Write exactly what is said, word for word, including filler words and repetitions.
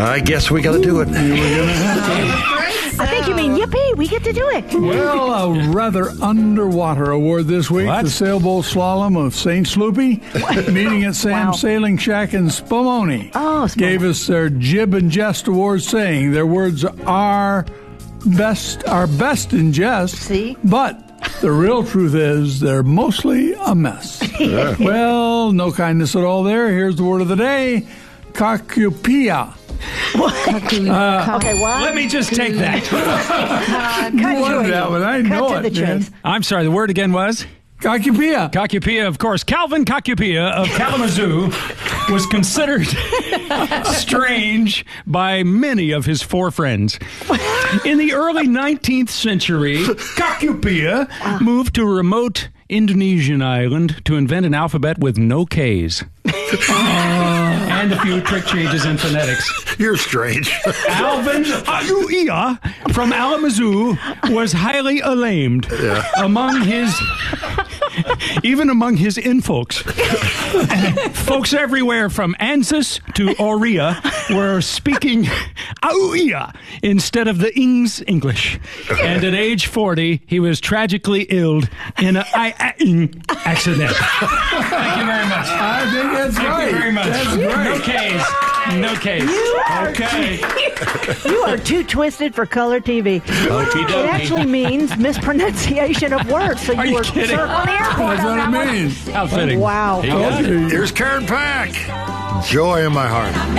I guess we got to do it. We're gonna have I think you mean yippee, we get to do it. to. Well, a rather underwater award this week. What? The sailboat slalom of Saint Sloopy, meeting at Sam's Wow. Sailing Shack in Spumoni. Oh, Spumoni. Gave us their Jib and Jest Award, saying their words are best are best in jest. See? But the real truth is they're mostly a mess. Well, no kindness at all there. Here's the word of the day: Kakupia. Okay, what? Let me just take that. Uh, cut You to wanted it. that one. I cut know to it, the man. chase. I'm sorry, the word again was? Kakupia. Kakupia, of course. Calvin Kakupia of Kalamazoo was considered strange by many of his four friends. In the early nineteenth century, Kakupia moved to a remote Indonesian island to invent an alphabet with no Ks. And a few trick changes in phonetics. You're strange. Alvin Ayuia from Kalamazoo was highly acclaimed among his, even among his in-folks. Folks everywhere from Ansas to Oria were speaking Auia instead of the Ings English. And at age forty, he was tragically ill in an I-ing accident. Thank you very much. I think that's Thank right. you very much. That's great. No K's. No K's. Okay. You are too twisted for color T V. It actually means mispronunciation of words. So you, Are you were kidding? circling the airport That's on what that it one. means. How fitting. Wow. Okay. Here's Karen Pack. Joy in my heart.